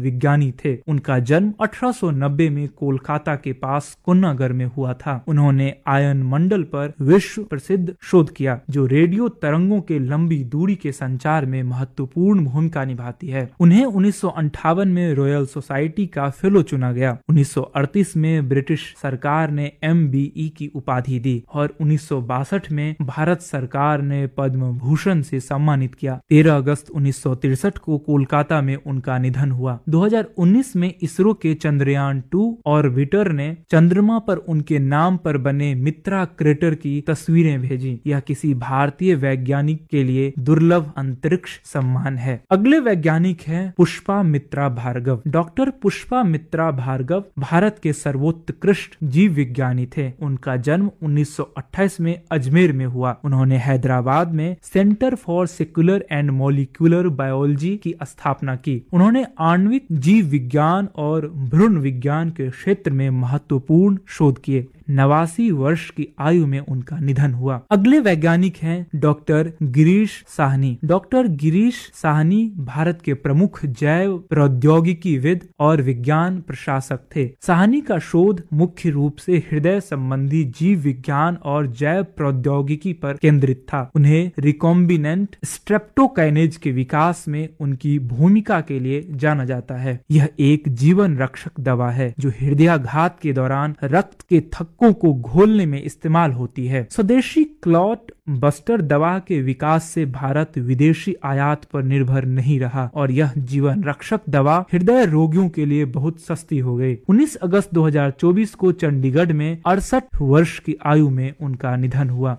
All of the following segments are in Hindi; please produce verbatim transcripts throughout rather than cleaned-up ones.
विज्ञानी थे। उनका जन्म अठारह सौ नब्बे में कोलकाता के पास कोन्नागर में हुआ था। उन्होंने आयन मंडल पर विश्व प्रसिद्ध शोध किया जो रेडियो तरंगों के लंबी दूरी के संचार में महत्वपूर्ण भूमिका निभाती है। उन्हें उन्नीस सौ अंठावन में रॉयल सोसाइटी का फेलो चुना गया। उन्नीस सौ अड़तीस में ब्रिटिश सरकार ने एम बी ई की उपाधि दी और उन्नीस सौ बासठ में भारत सरकार ने पद्म भूषण से सम्मानित किया। तेरह अगस्त उन्नीस सौ तिरसठ को कोलकाता में उनका निधन हुआ। दो हज़ार उन्नीस में इसरो के चंद्रयान टू ऑर्बिटर ने चंद्रमा पर उनके नाम पर बने मित्रा क्रेटर की तस्वीरें भेजी। यह किसी भारतीय वैज्ञानिक के लिए दुर्लभ अंतरिक्ष सम्मान है। अगले वैज्ञानिक हैं पुष्पा मित्रा भार्गव। डॉक्टर पुष्पा मित्रा भार्गव भारत के सर्वोत्कृष्ट जीव विज्ञानी थे। उनका जन्म उन्नीस सौ अट्ठाईस में अजमेर में हुआ। उन्होंने हैदराबाद में centre for secular and molecular biology की स्थापना की। उन्होंने आणविक जीव विज्ञान और भ्रूण विज्ञान के क्षेत्र में महत्वपूर्ण शोध किए। नवासी वर्ष की आयु में उनका निधन हुआ। अगले वैज्ञानिक हैं डॉक्टर गिरीश साहनी। डॉक्टर गिरीश साहनी भारत के प्रमुख जैव प्रौद्योगिकीविद और विज्ञान प्रशासक थे। साहनी का शोध मुख्य रूप से हृदय संबंधी जीव विज्ञान और जैव प्रौद्योगिकी पर केंद्रित था। उन्हें रिकॉम्बिनेंट स्ट्रेप्टोकाइनेज के विकास में उनकी भूमिका के लिए जाना जाता है। यह एक जीवन रक्षक दवा है जो हृदयाघात के दौरान रक्त के थक्कों को घोलने में इस्तेमाल होती है। स्वदेशी क्लॉट बस्टर दवा के विकास से भारत विदेशी आयात पर निर्भर नहीं रहा और यह जीवन रक्षक दवा हृदय रोगियों के लिए बहुत सस्ती हो गई। उन्नीस अगस्त दो हज़ार चौबीस को चंडीगढ़ में अड़सठ वर्ष की आयु में उनका निधन हुआ।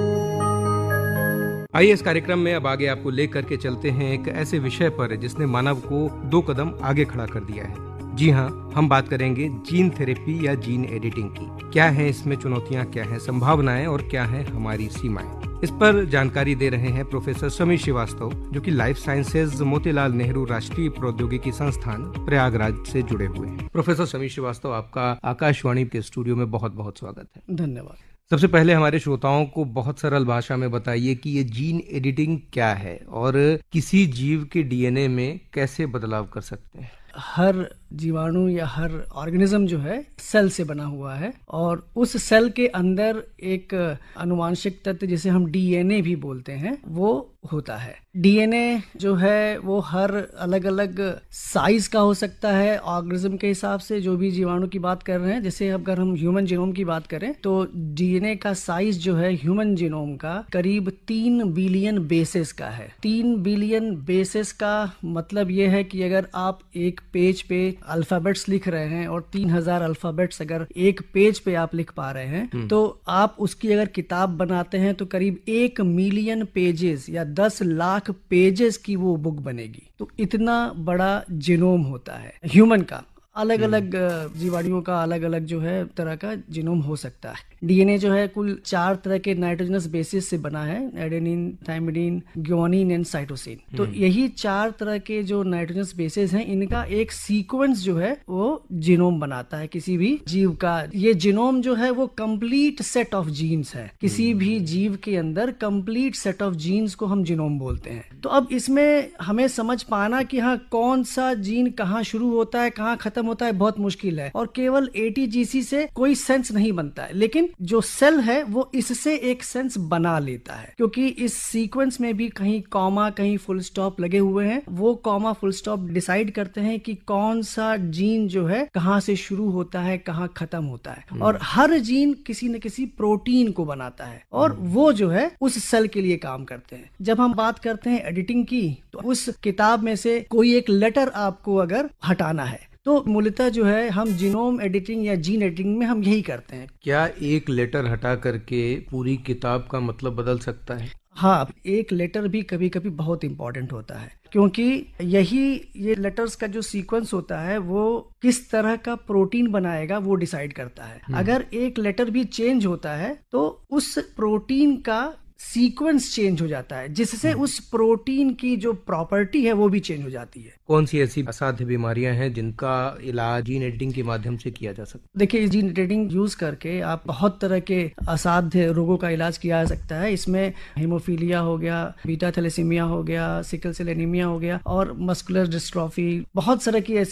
आइए इस कार्यक्रम में अब आगे आपको लेकर के चलते हैं एक ऐसे विषय पर जिसने मानव को दो कदम आगे खड़ा कर दिया है। जी हाँ, हम बात करेंगे जीन थेरेपी या जीन एडिटिंग की। क्या है इसमें चुनौतियां, क्या है संभावनाएं और क्या है हमारी सीमाएं। इस पर जानकारी दे रहे हैं प्रोफेसर समीर श्रीवास्तव, जो कि लाइफ साइंसेज मोतीलाल नेहरू राष्ट्रीय प्रौद्योगिकी संस्थान प्रयागराज से जुड़े हुए हैं। प्रोफेसर समीर श्रीवास्तव, आपका आकाशवाणी के स्टूडियो में बहुत बहुत स्वागत है। धन्यवाद। सबसे पहले हमारे श्रोताओं को बहुत सरल भाषा में बताइए कि ये जीन एडिटिंग क्या है और किसी जीव के डी एन ए में कैसे बदलाव कर सकते हैं। हर जीवाणु या हर ऑर्गेनिज्म जो है सेल से बना हुआ है और उस सेल के अंदर एक आनुवांशिक तत्व जिसे हम डी एन ए भी बोलते हैं वो होता है। डी एन ए जो है वो हर अलग अलग साइज का हो सकता है ऑर्गेनिज्म के हिसाब से। जो भी जीवाणु की बात कर रहे हैं, जैसे अगर हम ह्यूमन जीनोम की बात करें तो डी एन ए का साइज जो है ह्यूमन जीनोम का करीब तीन बिलियन बेसेस का है। तीन बिलियन बेसेस का मतलब ये है कि अगर आप एक पेज पे अल्फाबेट्स लिख रहे हैं और तीन हजार अल्फाबेट्स अगर एक पेज पे आप लिख पा रहे हैं तो आप उसकी अगर किताब बनाते हैं तो करीब एक मिलियन पेजेस या दस लाख पेजेस की वो बुक बनेगी। तो इतना बड़ा जीनोम होता है ह्यूमन का। अलग अलग जीवाणुओं का अलग अलग जो है तरह का जीनोम हो सकता है। डीएनए जो है कुल चार तरह के नाइट्रोजनस बेसिस से बना है, एडेनिन, थाइमिडिन, ग्वानिन एंड साइटोसिन। तो यही चार तरह के जो नाइट्रोजनस बेसिस हैं इनका एक सीक्वेंस जो है वो जीनोम बनाता है किसी भी जीव का। ये जीनोम जो है वो कंप्लीट सेट ऑफ जीन्स है। किसी भी जीव के अंदर कंप्लीट सेट ऑफ जीन्स को हम जीनोम बोलते हैं। तो अब इसमें हमें समझ पाना कि हाँ कौन सा जीन कहाँ शुरू होता है कहाँ खत्म होता है बहुत मुश्किल है और केवल एटीजीसी से कोई सेंस नहीं बनता है। लेकिन जो सेल है वो इससे एक सेंस बना लेता है क्योंकि इस सीक्वेंस में भी कहीं कॉमा कहीं फुल स्टॉप लगे हुए हैं। वो कॉमा फुल स्टॉप डिसाइड करते हैं कि कौन सा जीन जो है कहाँ से शुरू होता है कहाँ खत्म होता है। और हर जीन किसी न किसी प्रोटीन को बनाता है और वो जो है उस सेल के लिए काम करते हैं। जब हम बात करते हैं एडिटिंग की तो उस किताब में से कोई एक लेटर आपको अगर हटाना है तो मूलतः जो है हम जीनोम एडिटिंग या जीन एडिटिंग में हम यही करते हैं। क्या एक लेटर हटा करके पूरी किताब का मतलब बदल सकता है? हाँ, एक लेटर भी कभी कभी बहुत इंपॉर्टेंट होता है क्योंकि यही ये लेटर्स का जो सीक्वेंस होता है वो किस तरह का प्रोटीन बनाएगा वो डिसाइड करता है। अगर एक लेटर भी चेंज होता है तो उस प्रोटीन का सीक्वेंस चेंज हो जाता है जिससे उस प्रोटीन की जो प्रॉपर्टी है वो भी चेंज हो जाती है। कौन सी ऐसी असाध्य बीमारियां हैं जिनका इलाज जीन एडिटिंग के माध्यम से किया जा सकता है? देखिए, जीन एडिटिंग यूज करके आप बहुत तरह के असाध्य रोगों का इलाज किया जा सकता है। इसमें हेमोफीलिया हो गया, बीटा थैलेसीमिया हो गया, सिकल सेल एनीमिया हो गया और मस्कुलर डिस्ट्रॉफी, बहुत सारे की